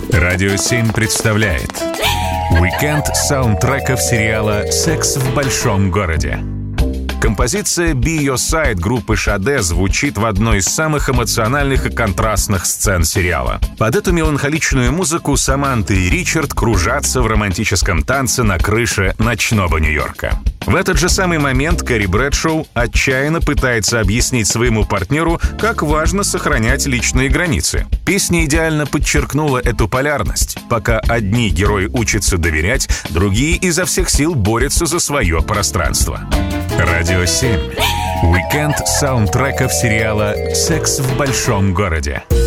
Радио 7 представляет уикенд саундтреков сериала «Секс в большом городе». Композиция «Be Your Side» группы Sade звучит в одной из самых эмоциональных и контрастных сцен сериала. Под эту меланхоличную музыку Саманта и Ричард кружатся в романтическом танце на крыше ночного Нью-Йорка. В этот же самый момент Кэрри Брэдшоу отчаянно пытается объяснить своему партнеру, как важно сохранять личные границы. Песня идеально подчеркнула эту полярность. Пока одни герои учатся доверять, другие изо всех сил борются за свое пространство. Радио 7. Уикенд саундтреков сериала «Секс в большом городе».